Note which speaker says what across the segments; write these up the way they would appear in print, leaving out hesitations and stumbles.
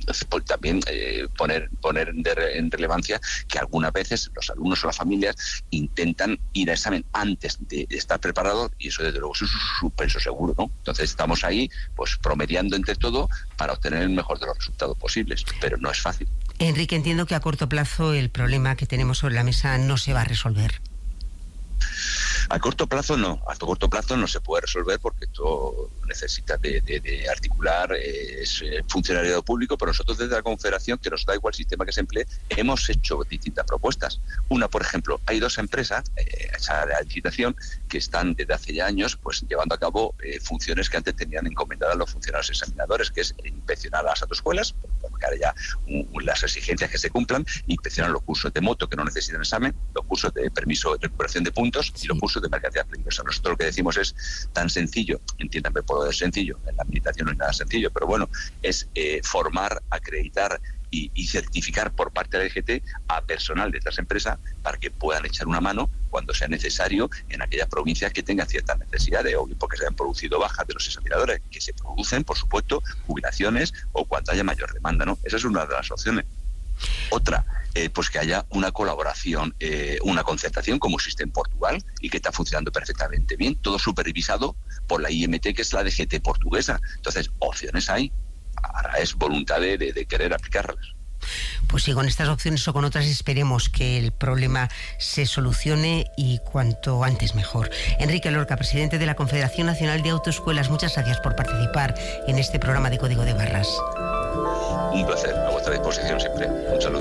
Speaker 1: también poner en relevancia que algunas veces los alumnos o las familias intentan ir al examen antes de estar preparados, y eso desde luego es un suspenso seguro, ¿no? Entonces estamos ahí pues promediando entre todo para obtener el mejor de los resultados posibles, pero no es fácil.
Speaker 2: Enrique, entiendo que a corto plazo el problema que tenemos sobre la mesa no se va a resolver.
Speaker 1: A corto plazo no se puede resolver, porque esto necesita de articular, es funcionariado público, pero nosotros desde la Confederación, que nos da igual el sistema que se emplee, hemos hecho distintas propuestas. Una, por ejemplo, hay 2 empresas, esa de la licitación, que están desde hace ya años pues llevando a cabo funciones que antes tenían encomendadas los funcionarios examinadores, que es inspeccionar las autoescuelas, porque ya las exigencias que se cumplan, inspeccionar los cursos de moto que no necesitan examen, los cursos de permiso de recuperación de puntos y los cursos de mercancías peligrosas. Nosotros lo que decimos es tan sencillo, entiéndame por lo de sencillo, en la administración no es nada sencillo, pero bueno, es formar, acreditar y certificar por parte de la DGT a personal de estas empresas para que puedan echar una mano cuando sea necesario en aquellas provincias que tengan ciertas necesidades, o porque se hayan producido bajas de los examinadores, que se producen, por supuesto, jubilaciones o cuando haya mayor demanda, ¿no? Esa es una de las opciones. Otra, pues que haya una colaboración, una concertación como existe en Portugal y que está funcionando perfectamente bien, todo supervisado por la IMT, que es la DGT portuguesa. Entonces, opciones hay, ahora es voluntad de querer aplicarlas.
Speaker 2: Pues sí, con estas opciones o con otras esperemos que el problema se solucione y cuanto antes mejor. Enrique Lorca, presidente de la Confederación Nacional de Autoescuelas, muchas gracias por participar en este programa de Código de Barras.
Speaker 1: Un placer, a vuestra disposición siempre. Un saludo.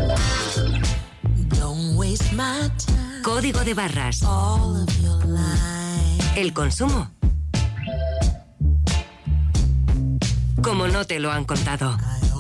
Speaker 3: Código de Barras. El consumo, como no te lo han contado.